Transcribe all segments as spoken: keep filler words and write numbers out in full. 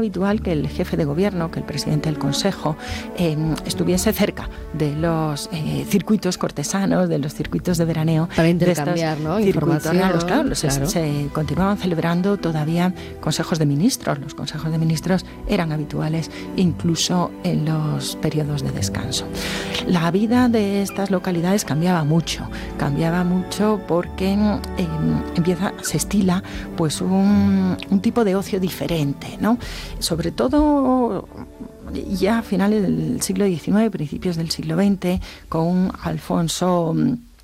habitual que el jefe de gobierno, que el presidente del Consejo, eh, estuviese cerca de los eh, circuitos cortesanos, de los circuitos de veraneo. Para intercambiar, ¿no?, información. Claro, claro. Se, claro. se continuaban celebrando todavía consejos de ministros. Los consejos de ministros eran habituales incluso en los periodos de descanso. La vida de estas localidades cambiaba mucho, cambiaba mucho porque eh, empieza, se estila pues un, un tipo de ocio diferente, ¿no? Sobre todo ya a finales del siglo diecinueve, principios del siglo veinte, con Alfonso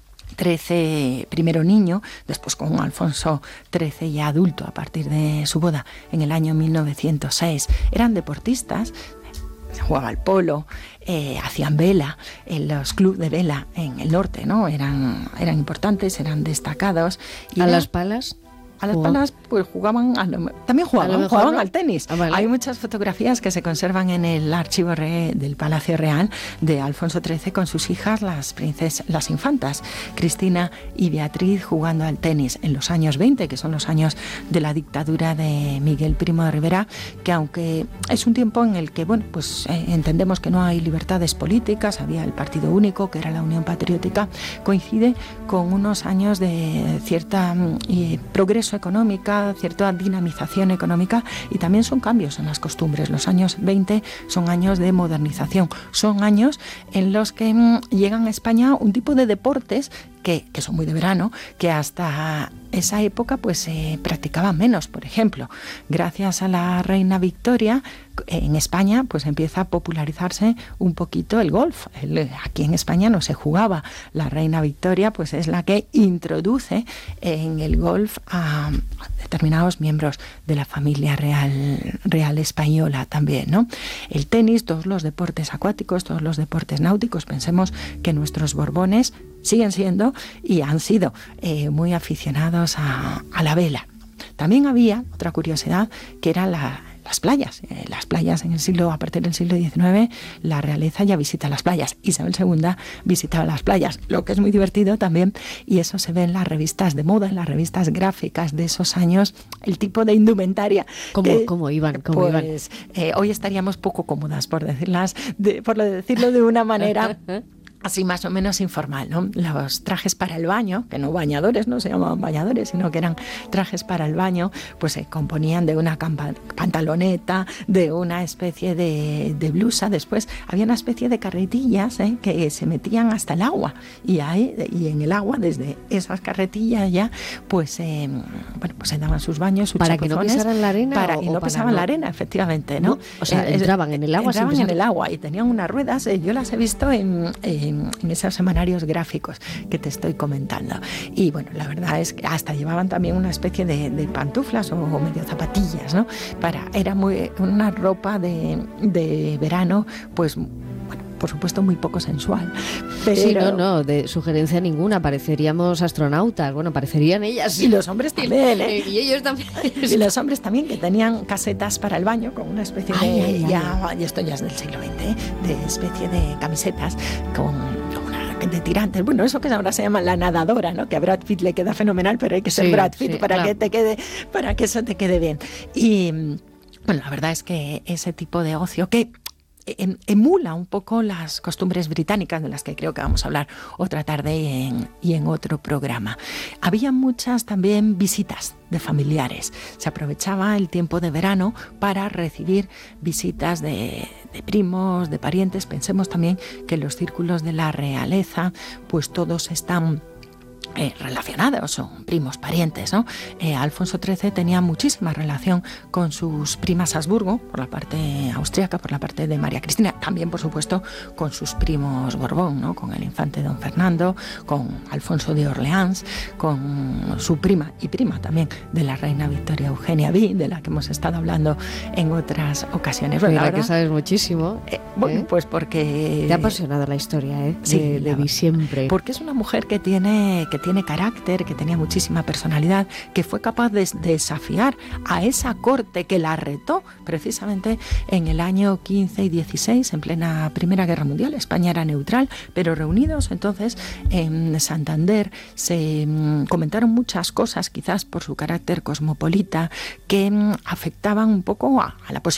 trece, primero niño, después con Alfonso trece ya adulto a partir de su boda en el año mil novecientos seis. Eran deportistas, jugaba al polo, eh, hacían vela, en los clubes de vela en el norte, ¿no? Eran, eran importantes, eran destacados. Y ¿A eran, las palas? A las palas pues jugaban, a lo, también jugaban, jugaban ¿no? al tenis. Ah, vale. Hay muchas fotografías que se conservan en el archivo re, del Palacio Real de Alfonso trece con sus hijas, las princesas, las infantas, Cristina y Beatriz, jugando al tenis en los años veinte, que son los años de la dictadura de Miguel Primo de Rivera, que aunque es un tiempo en el que, bueno, pues eh, entendemos que no hay libertades políticas, había el partido único, que era la Unión Patriótica, coincide con unos años de cierta eh, progreso económica, cierta dinamización económica, y también son cambios en las costumbres. Los años veinte son años de modernización, son años en los que mmm, llegan a España un tipo de deportes que, que son muy de verano, que hasta esa época pues se eh, practicaban menos. Por ejemplo, gracias a la reina Victoria, en España pues empieza a popularizarse un poquito el golf. El, aquí en España no se jugaba. La reina Victoria pues es la que introduce en el golf a, a determinados miembros de la familia real, real española también, ¿no? El tenis, todos los deportes acuáticos, todos los deportes náuticos. Pensemos que nuestros Borbones siguen siendo y han sido eh, muy aficionados a, a la vela. También había otra curiosidad, que era la las playas. Eh, las playas en el siglo, a partir del siglo diecinueve, la realeza ya visita las playas. Isabel segunda visitaba las playas, lo que es muy divertido también, y eso se ve en las revistas de moda, en las revistas gráficas de esos años, el tipo de indumentaria. ¿Cómo, que, cómo iban? ¿Cómo pues, iban? Eh, hoy estaríamos poco cómodas, por decirlas, de, por decirlo de una manera así más o menos informal, ¿no? Los trajes para el baño, que no bañadores, no se llamaban bañadores, sino que eran trajes para el baño, pues se componían de una campa- pantaloneta, de una especie de, de blusa. Después había una especie de carretillas ¿eh? que se metían hasta el agua, y ahí, y en el agua, desde esas carretillas ya, pues, eh, bueno, pues se daban sus baños, sus para que no pisaran la arena, para, o, y no o pisaban no? la arena, efectivamente, ¿no? O sea, eh, entraban en el agua, entraban sin en el agua y tenían unas ruedas. Eh, yo las he visto en, en en esos semanarios gráficos que te estoy comentando. Y bueno, la verdad es que hasta llevaban también una especie de, de pantuflas o, o medio zapatillas, ¿no? Para, era muy, una ropa de, de verano, pues, bueno, por supuesto muy poco sensual. Pero... Sí, no, no, de sugerencia ninguna, pareceríamos astronautas, bueno, parecerían ellas. Y los hombres también, ¿eh? Y ellos también. Y los hombres también, que tenían casetas para el baño con una especie de... Ay, ay, ya, ay. Y esto ya es del siglo veinte, ¿eh? De especie de camisetas con... de tirantes, bueno, eso que ahora se llama la nadadora, ¿no? Que a Brad Pitt le queda fenomenal, pero hay que ser sí, Brad Pitt sí, para claro. que te quede, para que eso te quede bien. Y bueno, la verdad es que ese tipo de ocio que emula un poco las costumbres británicas, de las que creo que vamos a hablar otra tarde y en, y en otro programa. Había muchas también visitas de familiares. Se aprovechaba el tiempo de verano para recibir visitas de, de primos, de parientes. Pensemos también que los círculos de la realeza, pues todos están Eh, relacionados, son primos, parientes, ¿no? Eh, Alfonso trece tenía muchísima relación con sus primas Habsburgo, por la parte austríaca, por la parte de María Cristina, también, por supuesto, con sus primos Borbón, ¿no? Con el infante don Fernando, con Alfonso de Orleans, con su prima y prima también de la reina Victoria Eugenia B, de la que hemos estado hablando en otras ocasiones. Bueno, la verdad, que sabes muchísimo. Eh, bueno, ¿eh? Pues porque... Te ha apasionado la historia, ¿eh? Sí, de, de mí siempre. Porque es una mujer que tiene... que tiene carácter, que tenía muchísima personalidad, que fue capaz de desafiar a esa corte que la retó precisamente en el año quince y dieciséis, en plena Primera Guerra Mundial. España era neutral, pero reunidos entonces en Santander se mm, comentaron muchas cosas, quizás por su carácter cosmopolita, que mm, afectaban un poco a, a la posibilidad